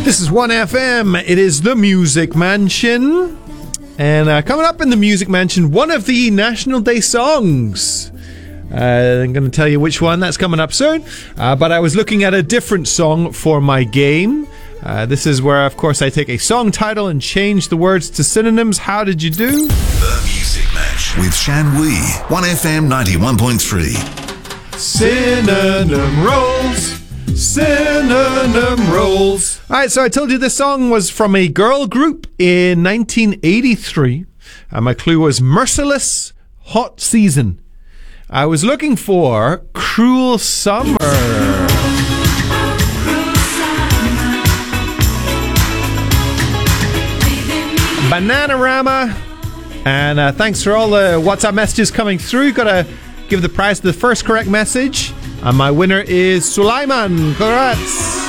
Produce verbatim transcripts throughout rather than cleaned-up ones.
This is one F M. It is the Music Mansion. And uh, coming up in the Music Mansion, one of the National Day songs. Uh, I'm going to tell you which one. That's coming up soon. Uh, but I was looking at a different song for my game. Uh, this is where, of course, I take a song title and change the words to synonyms. How did you do? The Music Match with Shan Wee. one F M ninety-one point three. Synonym rolls. Synonym rolls. Alright, so I told you this song was from a girl group in nineteen eighty-three. And my clue was Merciless Hot Season. I was looking for Cruel Summer. Bananarama. And uh, thanks for all the WhatsApp messages coming through. Gotta give the prize to the first correct message. And my winner is Sulaiman. Congrats.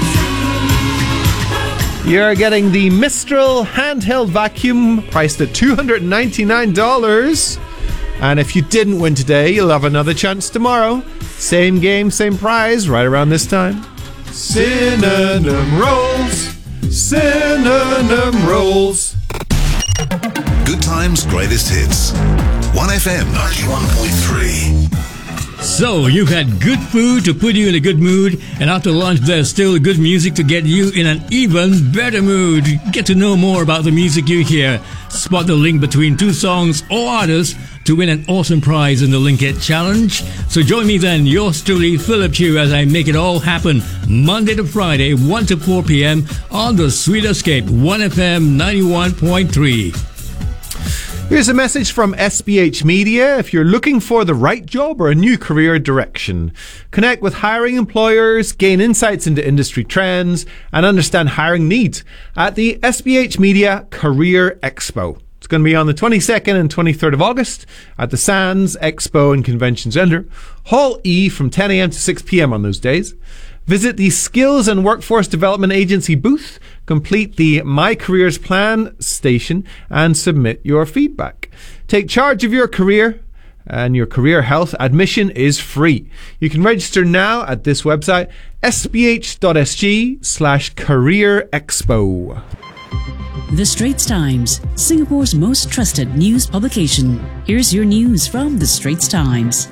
You're getting the Mistral handheld vacuum priced at two hundred ninety-nine dollars. And if you didn't win today, you'll have another chance tomorrow. Same game, same prize, right around this time. Synonym rolls. Synonym rolls. Good times, greatest hits. one F M ninety-one point three. So, you've had good food to put you in a good mood, and after lunch there's still good music to get you in an even better mood. Get to know more about the music you hear. Spot the link between two songs or artists to win an awesome prize in the Link It Challenge. So join me then, yours truly, Philip Chew, as I make it all happen Monday to Friday, one to four p.m. on the Sweet Escape, one F M ninety-one point three. Here's a message from S B H Media. If you're looking for the right job or a new career direction, connect with hiring employers, gain insights into industry trends, and understand hiring needs at the S B H Media Career Expo. It's going to be on the twenty-second and twenty-third of August at the Sands Expo and Convention Centre, Hall E, from ten a.m. to six p.m. on those days. Visit the Skills and Workforce Development Agency booth, complete the My Careers Plan station, and submit your feedback. Take charge of your career and your career health. Admission is free. You can register now at this website, sbh.sg slash career expo. The Straits Times, Singapore's most trusted news publication. Here's your news from The Straits Times.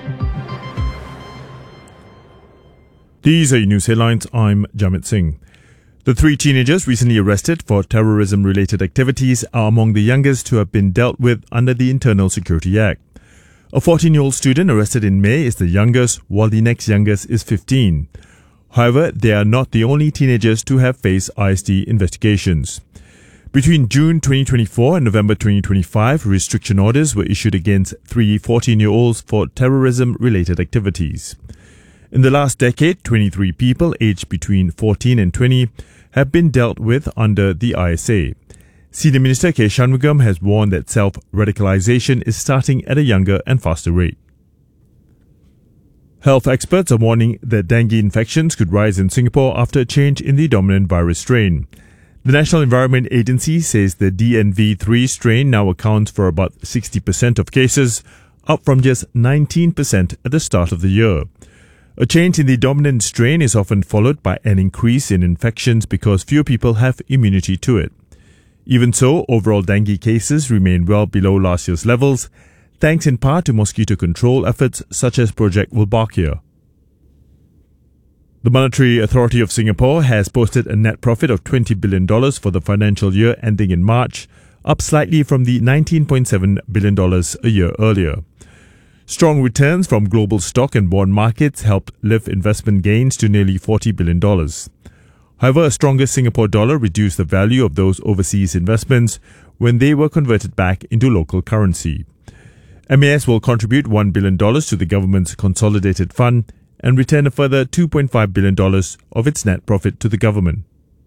These are your news headlines. I'm Jamit Singh. The three teenagers recently arrested for terrorism-related activities are among the youngest who have been dealt with under the Internal Security Act. A fourteen-year-old student arrested in May is the youngest, while the next youngest is fifteen. However, they are not the only teenagers to have faced I S D investigations. Between June twenty twenty-four and November twenty twenty-five, restriction orders were issued against three fourteen-year-olds for terrorism-related activities. In the last decade, twenty-three people aged between fourteen and twenty have been dealt with under the I S A. Senior Minister K. Shanmugam has warned that self-radicalization is starting at a younger and faster rate. Health experts are warning that dengue infections could rise in Singapore after a change in the dominant virus strain. The National Environment Agency says the D N V three strain now accounts for about sixty percent of cases, up from just nineteen percent at the start of the year. A change in the dominant strain is often followed by an increase in infections because fewer people have immunity to it. Even so, overall dengue cases remain well below last year's levels, thanks in part to mosquito control efforts such as Project Wolbachia. The Monetary Authority of Singapore has posted a net profit of twenty billion dollars for the financial year ending in March, up slightly from the nineteen point seven billion dollars a year earlier. Strong returns from global stock and bond markets helped lift investment gains to nearly forty billion dollars. However, a stronger Singapore dollar reduced the value of those overseas investments when they were converted back into local currency. M A S will contribute one billion dollars to the government's consolidated fund and return a further two point five billion dollars of its net profit to the government.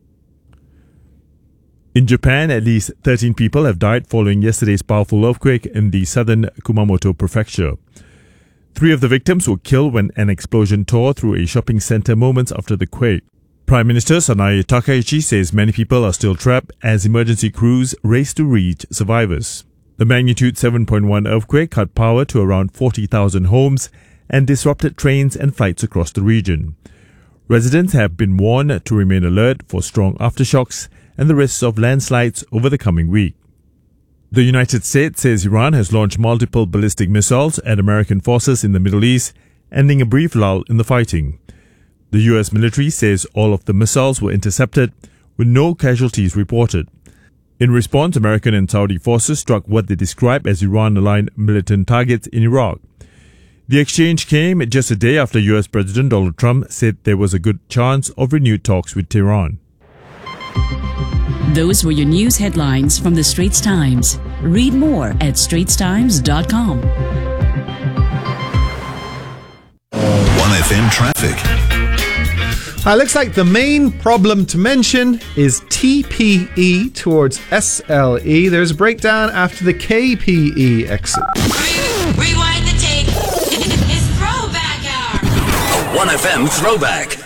In Japan, at least thirteen people have died following yesterday's powerful earthquake in the southern Kumamoto prefecture. Three of the victims were killed when an explosion tore through a shopping center moments after the quake. Prime Minister Sanae Takaichi says many people are still trapped as emergency crews race to reach survivors. The magnitude seven point one earthquake cut power to around forty thousand homes and disrupted trains and flights across the region. Residents have been warned to remain alert for strong aftershocks and the risks of landslides over the coming week. The United States says Iran has launched multiple ballistic missiles at American forces in the Middle East, ending a brief lull in the fighting. The U S military says all of the missiles were intercepted, with no casualties reported. In response, American and Saudi forces struck what they describe as Iran-aligned militant targets in Iraq. The exchange came just a day after U S President Donald Trump said there was a good chance of renewed talks with Tehran. Those were your news headlines from the Straits Times. Read more at straits times dot com. one F M traffic. Uh, looks like the main problem to mention is T P E towards S L E. There's a breakdown after the K P E exit. Rewind the tape. It's throwback hour. A one F M throwback.